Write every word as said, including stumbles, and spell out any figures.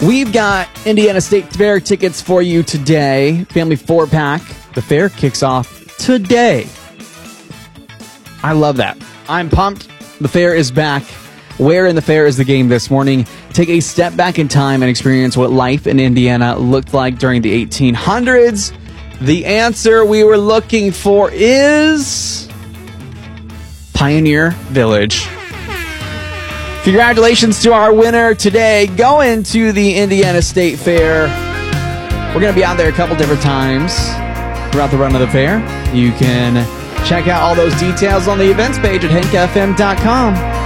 We've got Indiana State Fair tickets for you today. Family four-pack. The fair kicks off today. I love that. I'm pumped. The fair is back. Where in the fair is the game this morning? Take a step back in time and experience what life in Indiana looked like during the eighteen hundreds. The answer we were looking for is Pioneer Village. Congratulations to our winner today. Going to the Indiana State Fair. We're going to be out there a couple different times throughout the run of the fair. You can check out all those details on the events page at hank f m dot com.